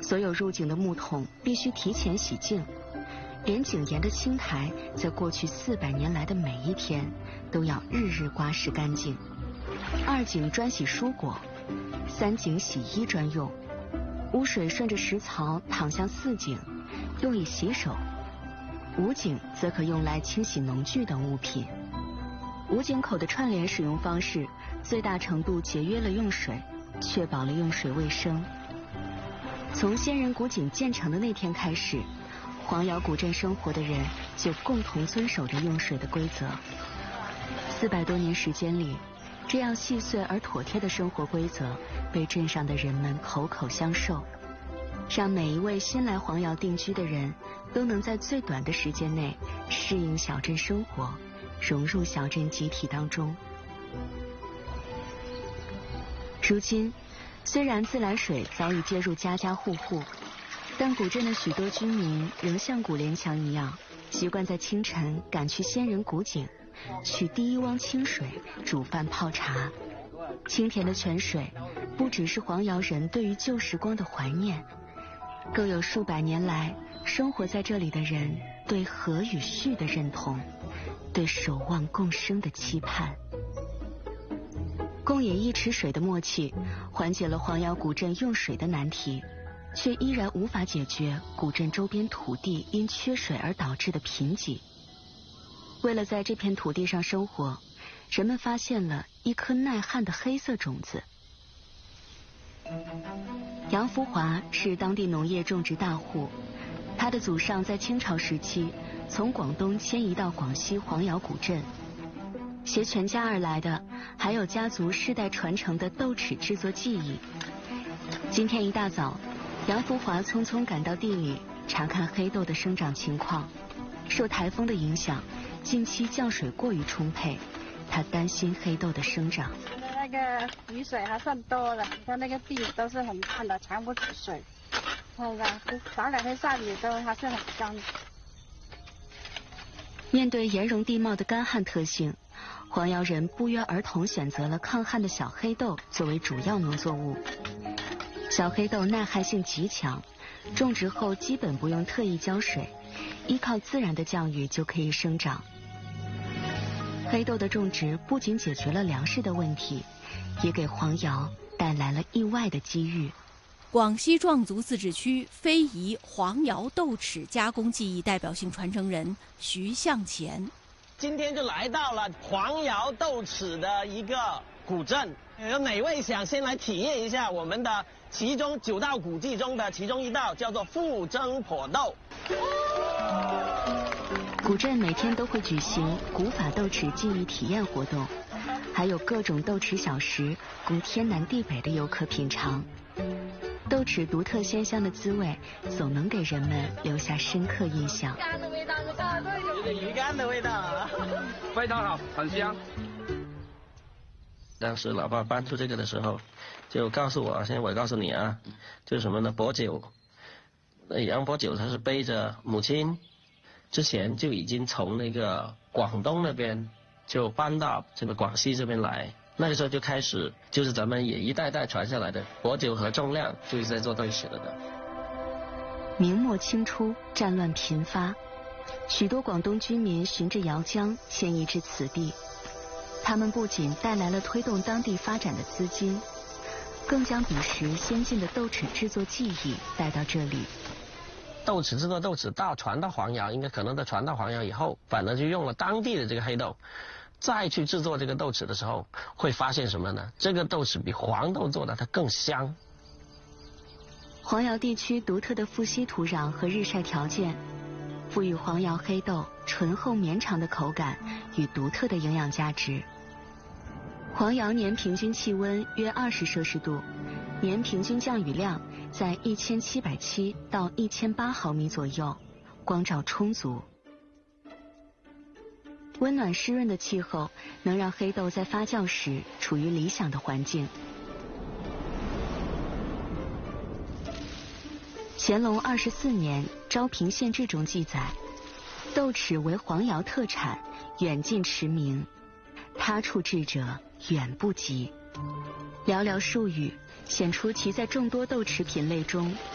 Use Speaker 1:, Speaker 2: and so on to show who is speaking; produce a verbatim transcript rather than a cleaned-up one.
Speaker 1: 所有入井的木桶必须提前洗净，连井沿的青苔，在过去四百年来的每一天，都要日日刮拭干净。二井专洗蔬果，三井洗衣专用。污水顺着石槽淌向四井，用以洗手。五井则可用来清洗农具等物品。五井口的串联使用方式，最大程度节约了用水，确保了用水卫生。从仙人古井建成的那天开始，黄窑古镇生活的人就共同遵守着用水的规则。四百多年时间里，这样细碎而妥帖的生活规则被镇上的人们口口相授，让每一位新来黄窑定居的人都能在最短的时间内适应小镇生活，融入小镇集体当中。如今，虽然自来水早已接入家家户户，但古镇的许多居民仍像古连强一样，习惯在清晨赶去仙人古井，取第一汪清水煮饭泡茶。清甜的泉水不只是黄窑人对于旧时光的怀念，更有数百年来生活在这里的人对和与序的认同，对守望共生的期盼。共饮一池水的默契，缓解了黄窑古镇用水的难题，却依然无法解决古镇周边土地因缺水而导致的贫瘠。为了在这片土地上生活，人们发现了一颗耐旱的黑色种子。杨福华是当地农业种植大户，他的祖上在清朝时期从广东迁移到广西黄窑古镇，携全家而来的还有家族世代传承的豆豉制作技艺。今天一大早，杨福华匆匆赶到地里查看黑豆的生长情况。受台风的影响，近期降水过于充沛，他担心黑豆的生长。
Speaker 2: 那个雨水还算多了，你看那个地都是很干的，藏不住水。看看，打两天下雨都还是很干。
Speaker 1: 面对岩溶地貌的干旱特性，黄窑人不约而同选择了抗旱的小黑豆作为主要农作物。小黑豆耐旱性极强，种植后基本不用特意浇水，依靠自然的降雨就可以生长。黑豆的种植不仅解决了粮食的问题，也给黄窑带来了意外的机遇。
Speaker 3: 广西壮族自治区非遗黄窑豆豉加工技艺代表性传承人徐向前，
Speaker 4: 今天就来到了黄窑豆豉的一个古镇，有哪位想先来体验一下我们的其中九道古技中的其中一道，叫做富蒸破豆。
Speaker 1: 古镇每天都会举行古法豆豉技艺体验活动，还有各种豆豉小食供天南地北的游客品尝。豆豉独特鲜香的滋味，总能给人们留下深刻印象。
Speaker 4: 干的味道，有点鱼干的味道啊，
Speaker 5: 非常好，很香。
Speaker 6: 当时老爸搬出这个的时候，就告诉我，现在我告诉你啊，就是什么呢？薄酒，杨伯酒他是背着母亲，之前就已经从那个广东那边就搬到这个广西这边来。那个时候就开始，就是咱们也一代代传下来的薄酒和重量，就是在做豆豉了的。
Speaker 1: 明末清初，战乱频发，许多广东居民循着姚江迁移至此地。他们不仅带来了推动当地发展的资金，更将彼时先进的豆豉制作技艺带到这里。
Speaker 6: 豆豉制作豆豉到传到黄窑，应该可能在传到黄窑以后，反而就用了当地的这个黑豆。再去制作这个豆豉的时候，会发现什么呢？这个豆豉比黄豆做的它更香。
Speaker 1: 黄窑地区独特的富硒土壤和日晒条件，赋予黄窑黑豆醇厚绵长的口感与独特的营养价值。黄窑年平均气温约二十摄氏度，年平均降雨量在一千七百七到一千八毫米左右，光照充足。温暖湿润的气候能让黑豆在发酵时处于理想的环境。乾隆二十四年《昭平县志》中记载，豆豉为黄窑特产，远近驰名，他处制者远不及。寥寥数语，显出其在众多豆豉品类中